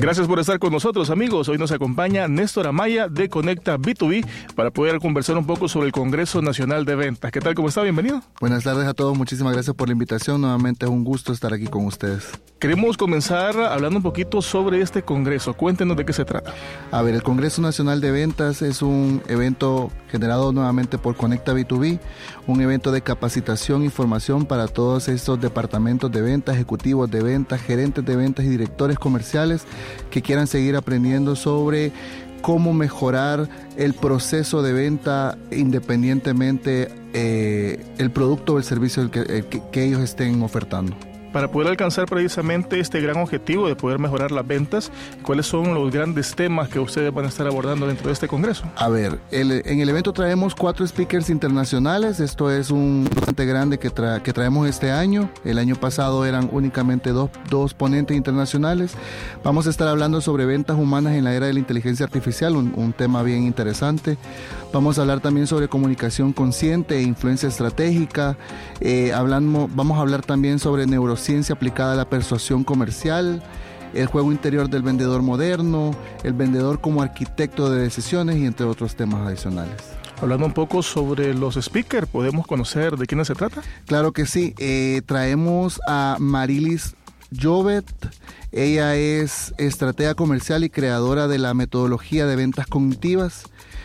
Gracias por estar con nosotros, amigos. Hoy nos acompaña Néstor Amaya de Conecta B2B para poder conversar un poco sobre el Congreso Nacional de Ventas. ¿Qué tal? ¿Cómo está? Bienvenido. Buenas tardes a todos. Muchísimas gracias por la invitación. Nuevamente es un gusto estar aquí con ustedes. Queremos comenzar hablando un poquito sobre este Congreso. Cuéntenos de qué se trata. A ver, el Congreso Nacional de Ventas es un evento generado nuevamente por Conecta B2B, un evento de capacitación y formación para todos estos departamentos de ventas, ejecutivos de ventas, gerentes de ventas y directores comerciales que quieran seguir aprendiendo sobre cómo mejorar el proceso de venta independientemente el producto o el servicio que ellos estén ofertando. Para poder alcanzar precisamente este gran objetivo de poder mejorar las ventas, ¿cuáles son los grandes temas que ustedes van a estar abordando dentro de este congreso? A ver, en el evento traemos 4 speakers internacionales. Esto es un bastante grande que traemos este año. El año pasado eran únicamente dos ponentes internacionales. Vamos a estar hablando sobre ventas humanas en la era de la inteligencia artificial, un tema bien interesante. Vamos a hablar también sobre comunicación consciente e influencia estratégica. Vamos a hablar también sobre neurociencia aplicada a la persuasión comercial, el juego interior del vendedor moderno, el vendedor como arquitecto de decisiones y entre otros temas adicionales. Hablando un poco sobre los speakers, ¿podemos conocer de quiénes se trata? Claro que sí. Traemos a Marilis Jovet. Ella es estratega comercial y creadora de la metodología de ventas cognitivas.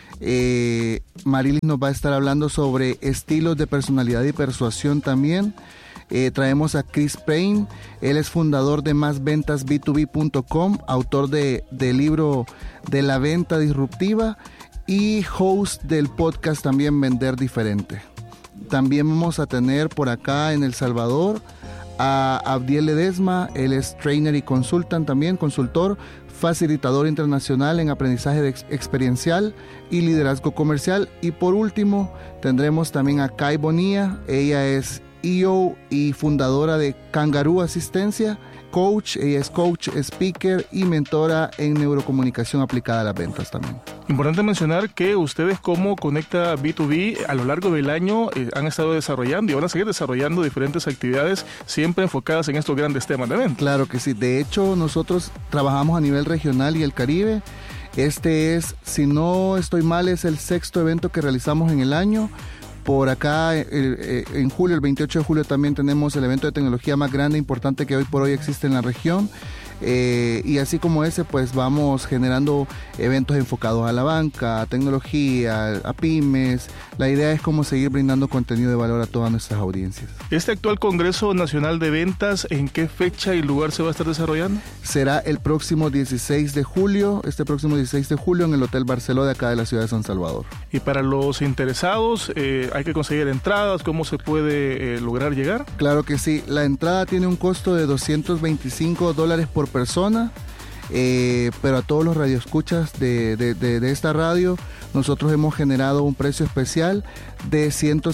Marilis nos va a estar hablando sobre estilos de personalidad y persuasión también. Traemos a Chris Payne. Él es fundador de másventasb2b.com, autor del libro de la venta disruptiva y host del podcast también Vender Diferente. También vamos a tener por acá en El Salvador a Abdiel Ledesma. Él es trainer y consultor, facilitador internacional en aprendizaje experiencial y liderazgo comercial. Y por último tendremos también a Kai Bonilla. Ella es CEO y fundadora de Kangaroo Asistencia, coach. Ella es coach, speaker y mentora en neurocomunicación aplicada a las ventas también. Importante mencionar que ustedes como Conecta B2B a lo largo del año han estado desarrollando y van a seguir desarrollando diferentes actividades siempre enfocadas en estos grandes temas de venta. Claro que sí. De hecho, nosotros trabajamos a nivel regional y el Caribe. Este es, si no estoy mal, es el 6º evento que realizamos en el año. Por acá, en julio, el 28 de julio, también tenemos el evento de tecnología más grande e importante que hoy por hoy existe en la región. Y así como ese, pues vamos generando eventos enfocados a la banca, a tecnología, a pymes. La idea es cómo seguir brindando contenido de valor a todas nuestras audiencias. ¿Este actual Congreso Nacional de Ventas, en qué fecha y lugar se va a estar desarrollando? Será el próximo 16 de julio, en el Hotel Barceló de acá de la ciudad de San Salvador. Y para los interesados, ¿hay que conseguir entradas? ¿Cómo se puede lograr llegar? Claro que sí. La entrada tiene un costo de $225 por persona, pero a todos los radioescuchas de esta radio, nosotros hemos generado un precio especial de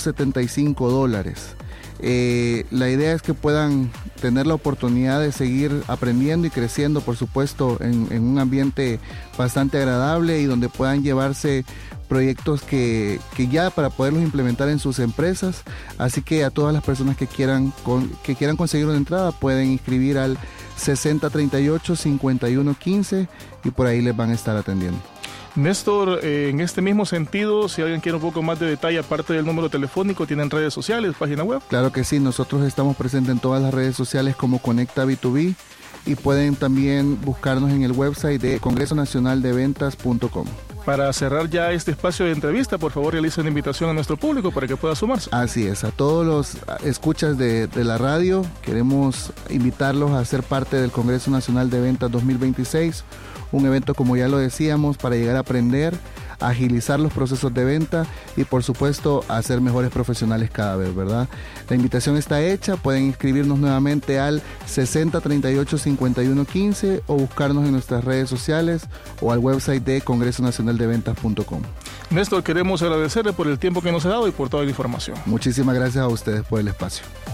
$175. La idea es que puedan tener la oportunidad de seguir aprendiendo y creciendo, por supuesto, en un ambiente bastante agradable y donde puedan llevarse proyectos que ya para poderlos implementar en sus empresas. Así que a todas las personas que quieran conseguir una entrada pueden inscribir al 6038-5115 y por ahí les van a estar atendiendo. Néstor, en este mismo sentido, si alguien quiere un poco más de detalle, aparte del número telefónico, ¿tienen redes sociales, página web? Claro que sí, nosotros estamos presentes en todas las redes sociales como Conecta B2B y pueden también buscarnos en el website de congresonacionaldeventas.com. Para cerrar ya este espacio de entrevista, por favor realice una invitación a nuestro público para que pueda sumarse. Así es, a todos los escuchas de la radio, queremos invitarlos a ser parte del Congreso Nacional de Ventas 2026, un evento, como ya lo decíamos, para llegar a aprender, a agilizar los procesos de venta y por supuesto a ser mejores profesionales cada vez, ¿verdad? La invitación está hecha, pueden inscribirnos nuevamente al 6038-5115 o buscarnos en nuestras redes sociales o al website de congresonacionaldeventas.com. Néstor, queremos agradecerle por el tiempo que nos ha dado y por toda la información. Muchísimas gracias a ustedes por el espacio.